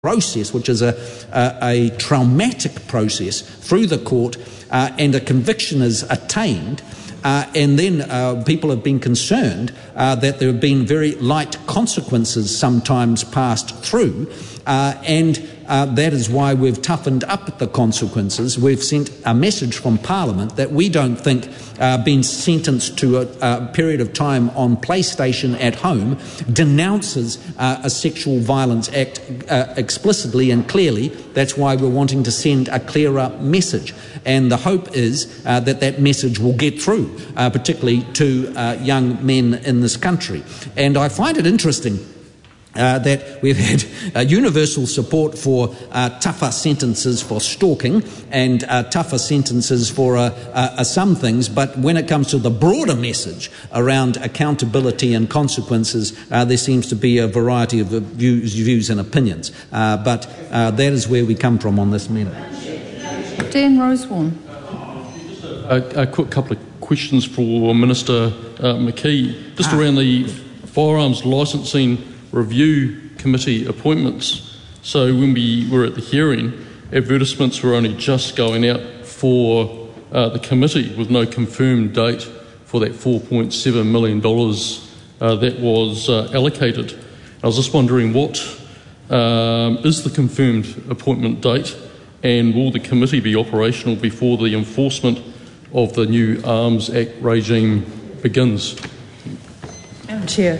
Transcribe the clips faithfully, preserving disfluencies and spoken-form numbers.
process, which is a, a, a traumatic process through the court, uh, and a conviction is attained, uh, and then uh, people have been concerned uh, that there have been very light consequences sometimes passed through, uh, and uh, that is why we've toughened up the consequences. We've sent a message from Parliament that we don't think uh, being sentenced to a, a period of time on PlayStation at home denounces uh, a sexual violence act uh, explicitly and clearly. That's why we're wanting to send a clearer message. And the hope is uh, that that message will get through, uh, particularly to uh, young men in this country. And I find it interesting Uh, that we've had uh, universal support for uh, tougher sentences for stalking and uh, tougher sentences for uh, uh, uh, some things, but when it comes to the broader message around accountability and consequences, uh, there seems to be a variety of views, views and opinions. Uh, but uh, that is where we come from on this matter. Dan Rosewarne. A, a quick couple of questions for Minister uh, McKee. Just ah. around the firearms licensing review committee appointments. So when we were at the hearing, advertisements were only just going out for uh, the committee with no confirmed date for that four point seven million dollars uh, that was uh, allocated. I was just wondering, what um, is the confirmed appointment date, and will the committee be operational before the enforcement of the new Arms Act regime begins? Madam Chair.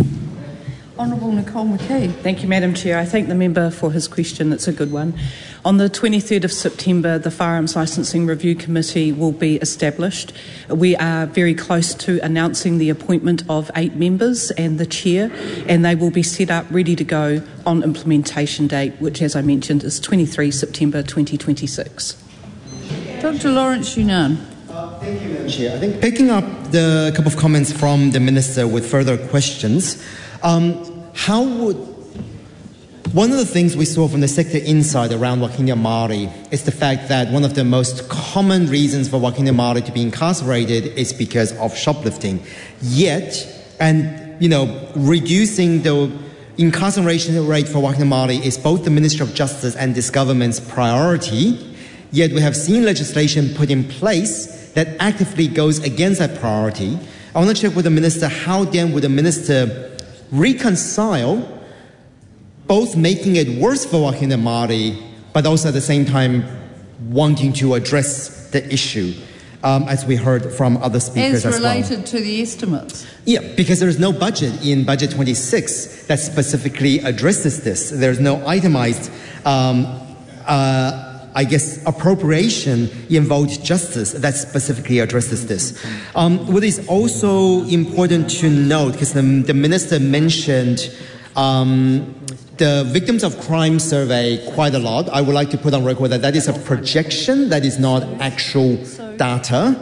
Honourable Nicole McKee. Thank you, Madam Chair. I thank the member for his question. It's a good one. On the twenty-third of September, the Firearms Licensing Review Committee will be established. We are very close to announcing the appointment of eight members and the chair, and they will be set up ready to go on implementation date, which, as I mentioned, is twenty-third of September twenty twenty-six. Doctor Lawrence Yunnan. Uh, thank you, Madam Chair. I think picking up the couple of comments from the Minister with further questions, um, how would one of the things we saw from the sector inside around Wakina Māori is the fact that one of the most common reasons for Wakina Māori to be incarcerated is because of shoplifting. Yet, and you know, reducing the incarceration rate for Wakina Māori is both the Ministry of Justice and this government's priority. Yet we have seen legislation put in place that actively goes against that priority. I want to check with the Minister, how then would the Minister reconcile both making it worse for Wakina Māori, but also at the same time wanting to address the issue, um, as we heard from other speakers as, as well. As related to the estimates? Yeah, because there is no budget in Budget twenty-six that specifically addresses this. There's no itemized, um, uh, I guess, appropriation in Vote Justice that specifically addresses this. Um, what is also important to note, because the, the Minister mentioned um, the Victims of Crime survey quite a lot. I would like to put on record that that is a projection, that is not actual data.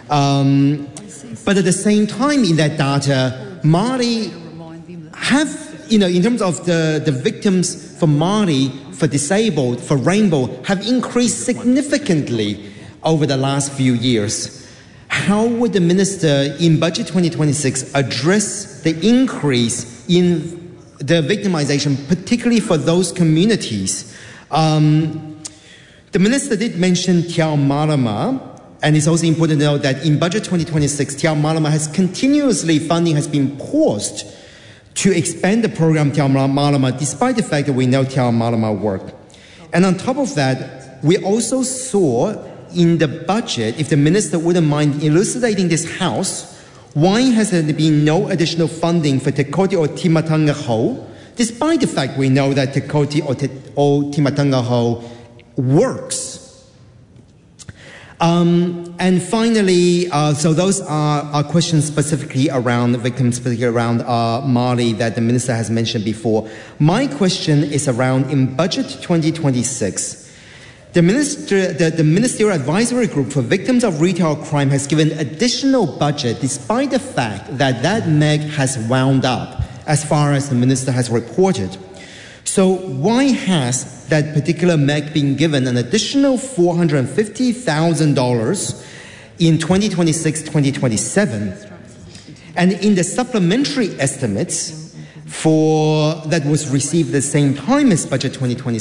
Um, but at the same time, in that data, Māori have, you know, in terms of the, the victims for Māori, for disabled, for Rainbow, have increased significantly over the last few years. How would the Minister in Budget twenty twenty-six address the increase in the victimization, particularly for those communities? Um, the Minister did mention Te Ao Marama, and it's also important to note that in Budget twenty twenty-six, Te Ao Marama has continuously, funding has been paused to expand the program Te Ao Marama, despite the fact that we know Te Ao Marama work. And on top of that, we also saw in the budget, if the Minister wouldn't mind elucidating this House, why has there been no additional funding for Te Kooti o Timatanga Hou, despite the fact we know that Te Kooti o, Te, o Timatanga Hou works. Um, and finally, uh, so those are, are questions specifically around the victims, specifically around uh, Māori that the Minister has mentioned before. My question is around in Budget twenty twenty-six. The, minister, the, the Ministerial Advisory Group for Victims of Retail Crime has given additional budget despite the fact that that M E G has wound up, as far as the Minister has reported. So why has that particular M E G been given an additional four hundred fifty thousand dollars in twenty twenty-six twenty twenty-seven? And in the supplementary estimates for that was received at the same time as Budget twenty twenty-six,